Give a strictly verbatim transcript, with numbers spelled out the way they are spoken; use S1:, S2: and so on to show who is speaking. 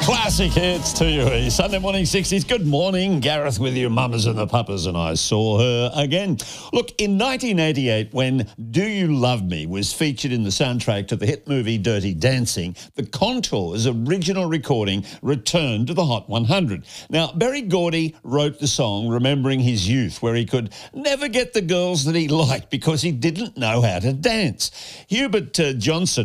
S1: Classic hits to you. Sunday morning sixties. Good morning. Gareth with you, mamas and the papas, and I saw her again. Look, in nineteen eighty-eight, when Do You Love Me was featured in the soundtrack to the hit movie Dirty Dancing, the Contours' original recording returned to the Hot one hundred. Now, Berry Gordy wrote the song remembering his youth, where he could never get the girls that he liked because he didn't know how to dance. Hubert uh, Johnson